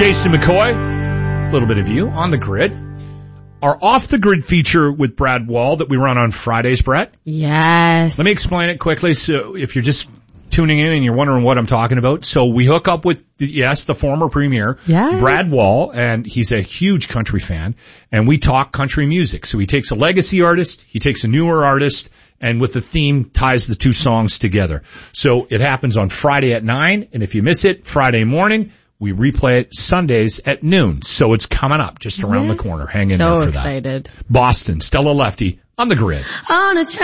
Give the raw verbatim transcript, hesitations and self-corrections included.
Jason McCoy, a little bit of you on the grid. Our Off the Grid feature with Brad Wall that we run on Fridays, Brett. Yes. Let me explain it quickly. So if you're just tuning in and you're wondering what I'm talking about. So we hook up with, yes, the former premier, yes. Brad Wall, and he's a huge country fan, and we talk country music. So he takes a legacy artist, he takes a newer artist, and with the theme ties the two songs together. So it happens on Friday at nine, and if you miss it, Friday morning, we replay it Sundays at noon. So it's coming up just around yes. the corner. Hang in so there for excited. that. Boston, Stella Lefty on the grid. On a